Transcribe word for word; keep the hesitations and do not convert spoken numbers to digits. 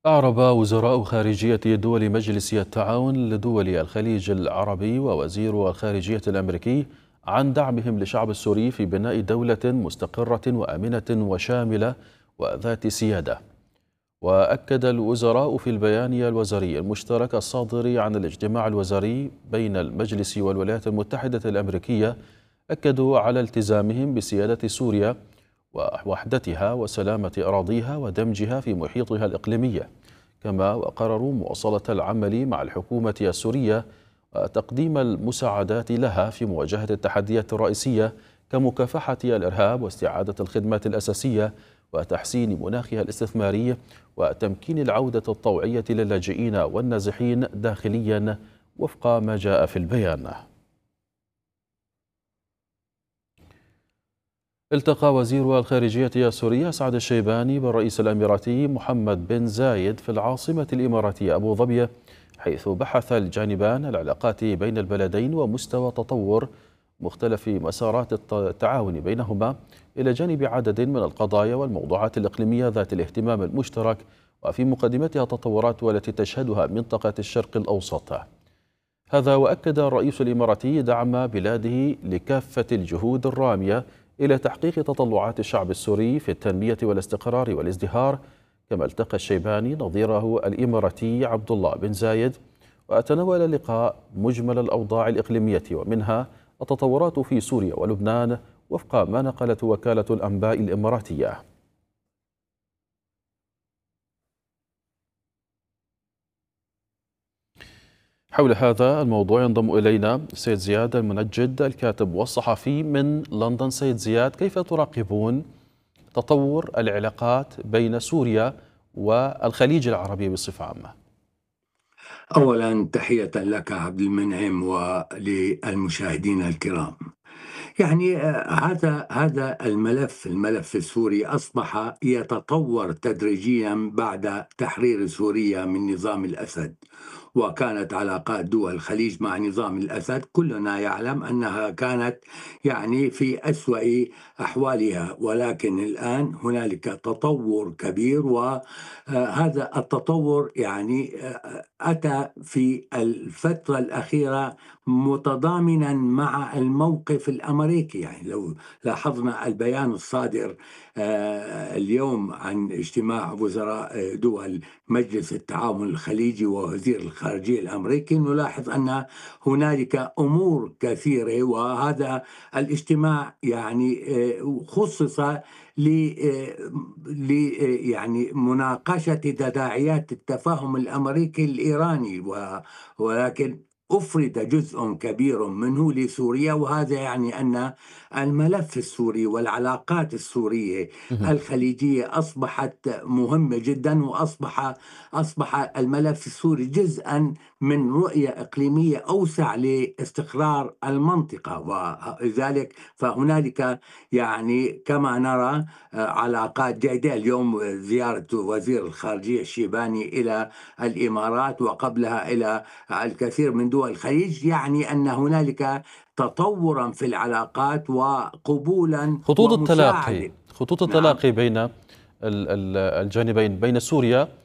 أعرب وزراء خارجية دول مجلس التعاون لدول الخليج العربي ووزير الخارجية الأمريكي عن دعمهم للشعب السوري في بناء دولة مستقرة وآمنة وشاملة وذات سيادة. وأكد الوزراء في البيان الوزاري المشترك الصادر عن الاجتماع الوزاري بين المجلس والولايات المتحدة الأمريكية، أكدوا على التزامهم بسيادة سوريا ووحدتها وسلامة أراضيها ودمجها في محيطها الإقليمي، كما وقرروا مواصلة العمل مع الحكومة السورية وتقديم المساعدات لها في مواجهة التحديات الرئيسية كمكافحة الإرهاب واستعادة الخدمات الأساسية وتحسين مناخها الاستثماري وتمكين العودة الطوعية للاجئين والنازحين داخليا وفق ما جاء في البيان. التقى وزير الخارجية السورية سعد الشيباني بالرئيس الأميراتي محمد بن زايد في العاصمة الإماراتية أبو ظبي، حيث بحث الجانبان العلاقات بين البلدين ومستوى تطور مختلف مسارات التعاون بينهما، إلى جانب عدد من القضايا والموضوعات الإقليمية ذات الاهتمام المشترك، وفي مقدمتها التطورات والتي تشهدها منطقة الشرق الأوسط. هذا وأكد الرئيس الإماراتي دعم بلاده لكافة الجهود الرامية إلى تحقيق تطلعات الشعب السوري في التنمية والاستقرار والازدهار. كما التقى الشيباني نظيره الإماراتي عبد الله بن زايد، وتناول اللقاء مجمل الأوضاع الإقليمية ومنها التطورات في سوريا ولبنان وفق ما نقلت وكالة الأنباء الإماراتية. حول هذا الموضوع ينضم إلينا سيد زياد المنجد الكاتب والصحفي من لندن. سيد زياد، كيف تراقبون تطور العلاقات بين سوريا والخليج العربي بصفة عامة؟ أولا تحية لك عبد المنعم وللمشاهدين الكرام. يعني هذا هذا الملف الملف السوري أصبح يتطور تدريجيا بعد تحرير سوريا من نظام الأسد، وكانت علاقات دول الخليج مع نظام الأسد كلنا يعلم أنها كانت يعني في أسوأ أحوالها، ولكن الآن هنالك تطور كبير، وهذا التطور يعني أتى في الفترة الأخيرة متضامنا مع الموقف الأمريكي. يعني لو لاحظنا البيان الصادر اليوم عن اجتماع وزراء دول مجلس التعاون الخليجي ووزير الخارجية الأمريكي، نلاحظ أن هنالك أمور كثيرة، وهذا الاجتماع يعني خصص ل يعني مناقشة تداعيات التفاهم الأمريكي الإيراني، ولكن أفرد جزء كبير منه لسوريا، وهذا يعني أن الملف السوري والعلاقات السورية الخليجية أصبحت مهمة جدا، وأصبح أصبح الملف السوري جزءا من رؤية إقليمية أوسع لاستقرار المنطقة. ولذلك فهنالك يعني كما نرى علاقات جيدة. اليوم زيارة وزير الخارجية الشيباني إلى الإمارات وقبلها إلى الكثير من دول الخليج، يعني أن هنالك تطورا في العلاقات وقبولا خطوط التلاقي ومساعدة. خطوط نعم. التلاقي بين الجانبين، بين سوريا